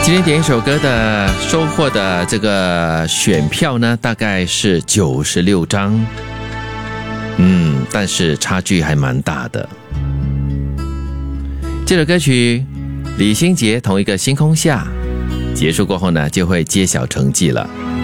今天点一首歌的收获的这个选票呢，大概是96张，但是差距还蛮大的。这首歌曲李心洁同一个星空下结束过后呢，就会揭晓成绩了。